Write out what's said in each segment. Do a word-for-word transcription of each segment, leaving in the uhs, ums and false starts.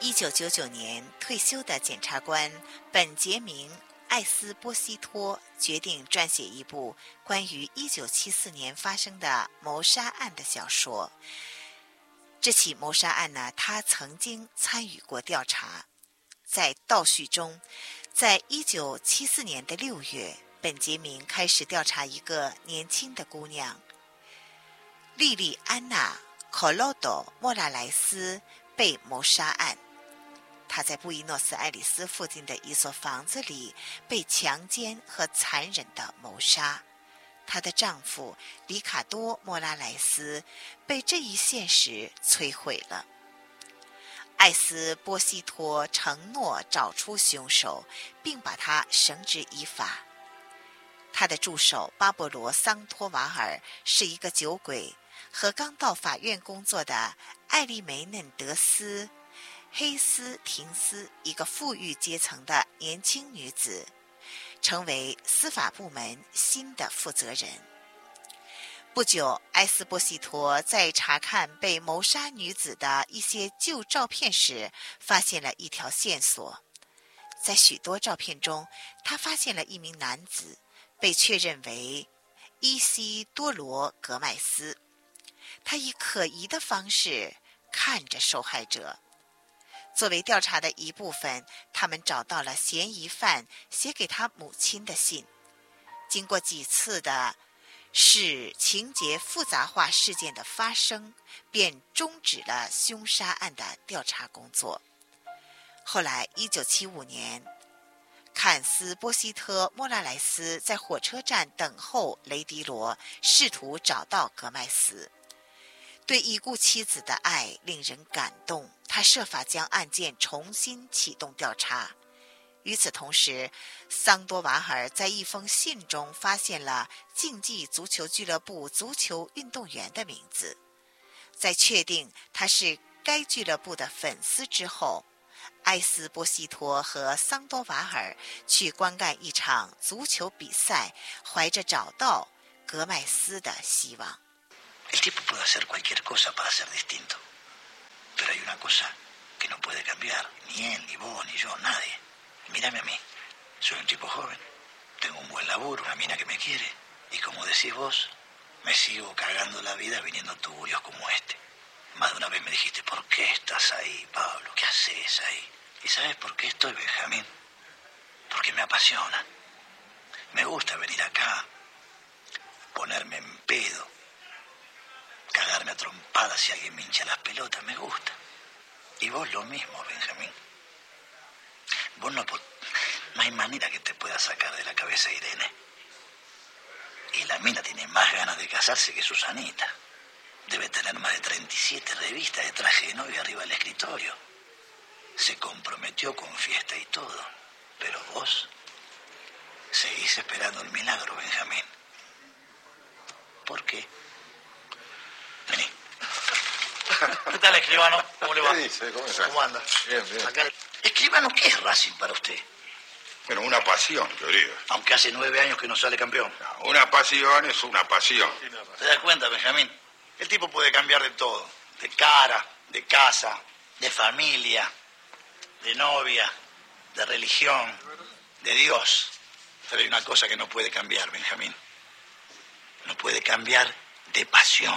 一九九九年退休的检察官本杰明·艾斯波西托决定撰写一部关于一九七四年发生的谋杀案的小说。这起谋杀案呢，他曾经参与过调查。在倒叙中，在一九七四年的六月，本杰明开始调查一个年轻的姑娘莉莉安娜·科洛多·莫拉莱斯被谋杀案。她在布宜诺斯艾利斯附近的一所房子里被强奸和残忍地谋杀。她的丈夫里卡多·莫拉莱斯被这一现实摧毁了。艾斯波西托承诺找出凶手，并把他绳之以法。他的助手巴勃罗·桑托瓦尔是一个酒鬼，和刚到法院工作的艾利梅嫩德斯黑斯廷斯，一个富裕阶层的年轻女子，成为司法部门新的负责人。不久，埃斯波西托在查看被谋杀女子的一些旧照片时，发现了一条线索。在许多照片中，他发现了一名男子，被确认为伊西多罗·格麦斯。他以可疑的方式看着受害者。作为调查的一部分，他们找到了嫌疑犯写给他母亲的信。经过几次的使情节复杂化事件的发生，便终止了凶杀案的调查工作。后来一九七五年，坎斯波西特·莫拉莱斯在火车站等候雷迪罗，试图找到格麦斯。对已故妻子的爱令人感动，他设法将案件重新启动调查。与此同时，桑多瓦尔在一封信中发现了竞技足球俱乐部足球运动员的名字。在确定他是该俱乐部的粉丝之后，埃斯波西托和桑多瓦尔去观看一场足球比赛，怀着找到格麦斯的希望。 El tipo puede hacer cualquier cosa para ser distinto. Pero hay una cosa que no puede cambiar. Ni él, ni vos, ni yo, nadie. Mírame a mí. Soy un tipo joven. Tengo un buen laburo, una mina que me quiere. Y como decís vos, me sigo cagando la vida viniendo a tuburios como este. Más de una vez me dijiste, ¿por qué estás ahí, Pablo? ¿Qué haces ahí? ¿Y sabes por qué estoy, Benjamín? Porque me apasiona. Me gusta venir acá, ponerme en pedo, cagarme a trompadas si alguien me hincha las pelotas, me gusta. Y vos lo mismo, Benjamín. Vos no, no hay manera que te pueda sacar de la cabeza a Irene. Y la mina tiene más ganas de casarse que Susanita. Debe tener más de treinta y siete revistas de traje de novia arriba del escritorio. Se comprometió con fiesta y todo. Pero vos seguís esperando el milagro, Benjamín. ¿Por qué? Vení. ¿Qué tal, escribano? ¿Cómo le va? ¿Qué dice? ¿Cómo está? ¿Cómo anda? Bien, bien. Acá. Escribano, ¿qué es Racing para usted? Bueno, una pasión, yo digo. Aunque hace nueve años que no sale campeón. No, una pasión es una pasión. ¿Te das cuenta, Benjamín? El tipo puede cambiar de todo. De cara, de casa, de familia, de novia, de religión, de Dios. Pero hay una cosa que no puede cambiar, Benjamín. No puede cambiar de pasión.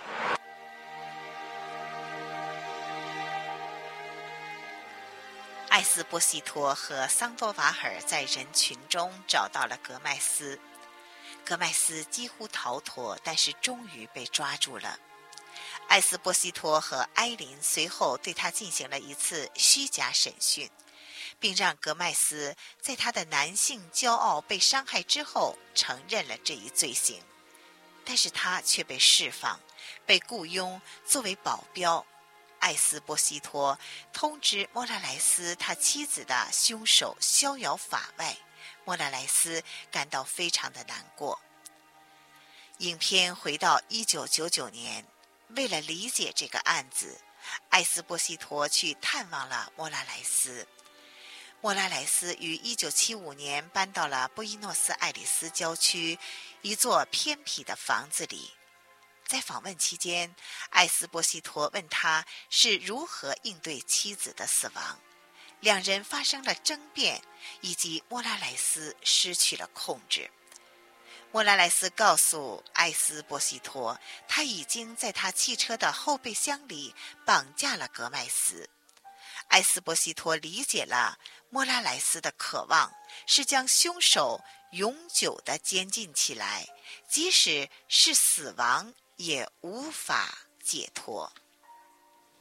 艾斯波西托和桑多瓦尔在人群中找到了格麦斯。格麦斯几乎逃脱，但是终于被抓住了。艾斯波西托和埃琳随后对他进行了一次虚假审讯，并让格麦斯在他的男性骄傲被伤害之后承认了这一罪行。但是他却被释放，被雇佣作为保镖。艾斯波西托通知莫拉莱斯他妻子的凶手逍遥法外，莫拉莱斯感到非常的难过。影片回到一九九九年，为了理解这个案子，艾斯波西托去探望了莫拉莱斯。莫拉莱斯于一九七五年搬到了布宜诺斯艾利斯郊区一座偏僻的房子里。 在访问期间，艾斯波西托问他是如何应对妻子的死亡，两人发生了争辩，以及莫拉莱斯失去了控制。莫拉莱斯告诉艾斯波西托，他已经在他汽车的后备箱里绑架了格麦斯。艾斯波西托理解了莫拉莱斯的渴望，是将凶手永久地监禁起来，即使是死亡也无法解脱。